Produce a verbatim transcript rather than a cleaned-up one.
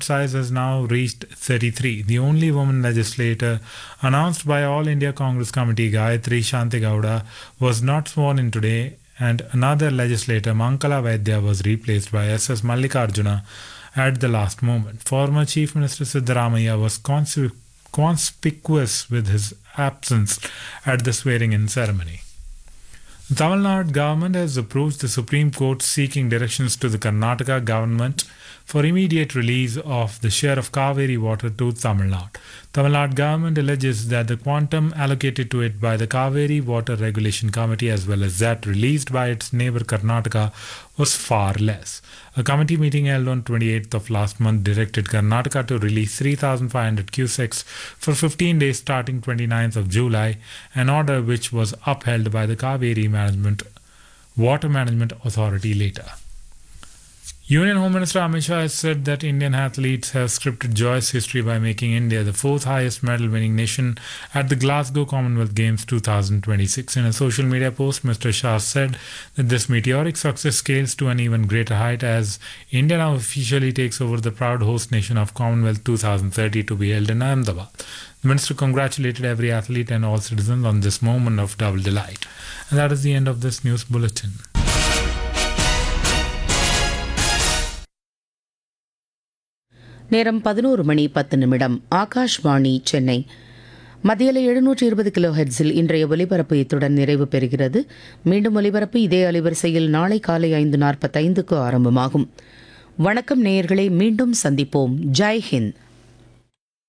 cabinet size has now reached thirty-three. The only woman legislator announced by All India Congress Committee Gayatri Shantigowda was not sworn in today, and another legislator, Mankala Vaidya, was replaced by S S Mallikarjuna at the last moment. Former Chief Minister Siddaramaiah was conspic- conspicuous with his absence at the swearing-in ceremony. The Tamil Nadu government has approached the Supreme Court seeking directions to the Karnataka government for immediate release of the share of Kaveri water to Tamil Nadu. Tamil Nadu government alleges that the quantum allocated to it by the Kaveri Water Regulation Committee as well as that released by its neighbor Karnataka was far less. A committee meeting held on twenty-eighth of last month directed Karnataka to release three thousand five hundred cusecs for fifteen days starting twenty-ninth of July, an order which was upheld by the Kaveri Management Water Management Authority later. Union Home Minister Amit Shah has said that Indian athletes have scripted joyous history by making India the fourth highest medal-winning nation at the Glasgow Commonwealth Games twenty twenty-six. In a social media post, Mister Shah said that this meteoric success scales to an even greater height as India now officially takes over the proud host nation of Commonwealth twenty thirty to be held in Ahmedabad. The minister congratulated every athlete and all citizens on this moment of double delight. And that is the end of this news bulletin. நேரம் பதினோரு மணி பத்து நிமிடம். ஆகாஷ்வாணி சென்னை. மத்தியில எழுநூற்றி இருபது kilo ஹெர்ட்ஸில் இன்றைய ஒலிபரப்பு இத்துடன் நிறைவு பெறுகிறது. மீண்டும் ஒலிபரப்பு இதே அலைவரிசையில் நாளை காலை ஐந்து நாற்பத்தைந்துக்கு ஆரம்பமாகும். வணக்கம் நேயர்களே, மீண்டும் சந்திப்போம். ஜெய் ஹிந்த்.